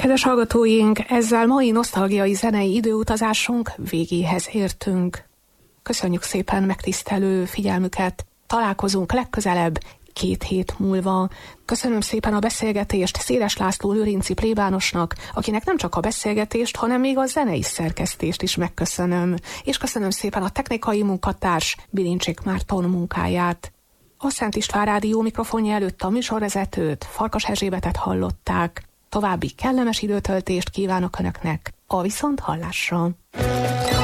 Kedves hallgatóink, ezzel mai nosztalgiai zenei időutazásunk végéhez értünk. Köszönjük szépen megtisztelő figyelmüket, találkozunk legközelebb 2 hét múlva. Köszönöm szépen a beszélgetést Széles László lőrinci plébánosnak, akinek nem csak a beszélgetést, hanem még a zenei szerkesztést is megköszönöm. És köszönöm szépen a technikai munkatárs Bilincsik Márton munkáját. A Szent István Rádió mikrofonja előtt a műsorvezetőt, Farkas Erzsébetet hallották. További kellemes időtöltést kívánok Önöknek, a viszonthallásra!